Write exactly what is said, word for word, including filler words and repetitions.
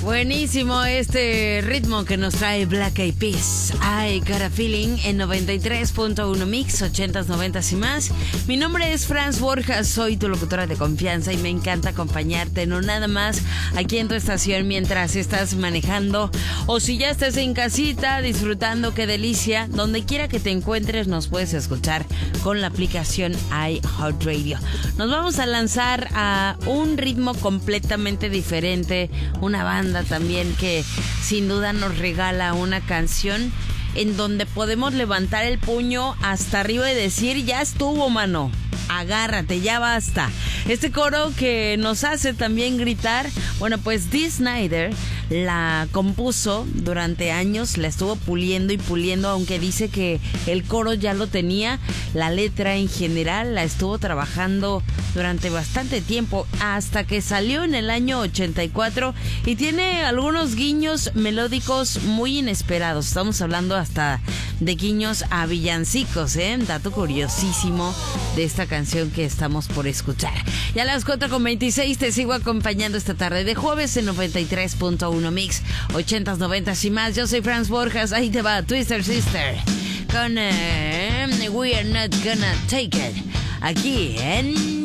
Buenísimo este ritmo que nos trae Black Eyed Peas. I Got a Feeling en noventa y tres punto uno Mix, ochentas, noventas y más. Mi nombre es Franz Borja, soy tu locutora de confianza y me encanta acompañarte, no nada más aquí en tu estación mientras estás manejando o si ya estás en casita disfrutando, qué delicia. Donde quiera que te encuentres nos puedes escuchar con la aplicación iHeartRadio. Nos vamos a lanzar a un ritmo completamente diferente, una banda también que sin duda nos regala una canción en donde podemos levantar el puño hasta arriba y decir, ya estuvo, mano, agárrate, ya basta. Este coro que nos hace también gritar, bueno, pues Dee Snider la compuso durante años, la estuvo puliendo y puliendo, aunque dice que el coro ya lo tenía, la letra en general la estuvo trabajando durante bastante tiempo, hasta que salió en el año ochenta y cuatro y tiene algunos guiños melódicos muy inesperados. Estamos hablando hasta de guiños a villancicos, ¿eh? Dato curiosísimo de esta canción que estamos por escuchar. Ya a las cuatro con veintiséis te sigo acompañando esta tarde de jueves en noventa y tres punto uno Mix, ochentas, noventas y más. Yo soy Franz Borjas, ahí te va Twister Sister con uh, We Are Not Gonna Take It, aquí en